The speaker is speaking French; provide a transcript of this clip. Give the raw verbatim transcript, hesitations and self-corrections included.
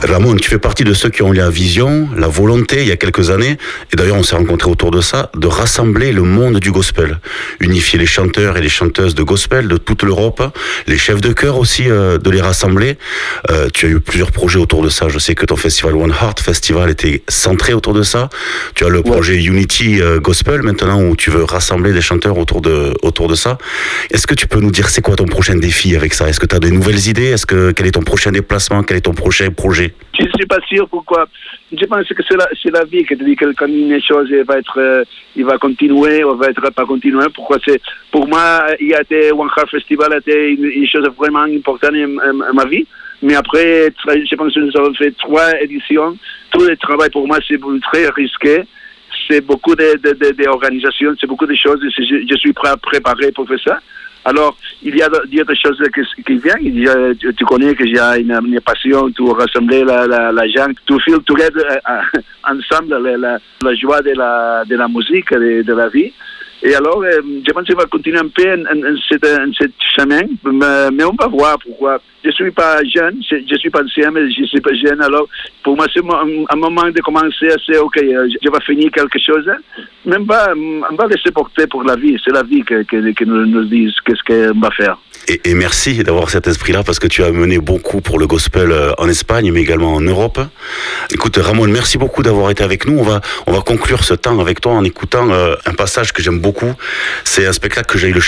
Ramon, tu fais partie de ceux qui ont eu la vision, la volonté, il y a quelques années, et d'ailleurs on s'est rencontrés autour de ça, de rassembler le monde du gospel. Unifier les chanteurs et les chanteuses de gospel de toute l'Europe, les chefs de chœur aussi, euh, de les rassembler. Euh, tu as eu plusieurs projets autour de ça. Je sais que ton festival One Heart Festival était centré autour de ça. Tu as le projet ouais. Unity euh, Gospel maintenant, où tu veux rassembler des chanteurs autour de, autour de ça. Est-ce que tu peux nous dire c'est quoi ton prochain défi avec ça? Est-ce que tu as de nouvelles idées? Est-ce que, quel est ton prochain déplacement? Quel est ton prochain projet? Je ne suis pas sûr pourquoi. Je pense que c'est la, c'est la vie qui dit que quand une chose va être, euh, il va continuer ou va être pas continuer. Pourquoi c'est, pour moi, il y a été One Heart Festival a été une, une chose vraiment importante dans ma vie. Mais après, je pense que nous avons fait trois éditions. Tout le travail pour moi c'est très risqué. C'est beaucoup de, de, de, d'organisations, c'est beaucoup de choses. Je, je suis prêt à préparer pour faire ça. Alors, il y a, il y a des choses qui, qui viennent. Il y a, tu connais que j'ai une, une passion pour rassembler la, la, la gens, tout fil together uh, ensemble, la, la, la joie de la, de la musique, de, de la vie. Et alors, euh, je pense qu'il va continuer un peu en, en, en, cette, en cette chemin, mais, mais on va voir pourquoi. Je suis pas jeune, je, je suis pas ancien, mais je suis pas jeune. Alors, pour moi, c'est un moment de commencer à dire, ok, je vais finir quelque chose. Même pas, on va laisser porter pour la vie. C'est la vie qui que, que nous, nous dit qu'est-ce qu'on va faire. Et, et merci d'avoir cet esprit-là, parce que tu as mené beaucoup pour le gospel en Espagne, mais également en Europe. Écoute, Ramon, merci beaucoup d'avoir été avec nous. On va, on va conclure ce temps avec toi en écoutant euh, un passage que j'aime beaucoup. C'est un spectacle que j'ai eu le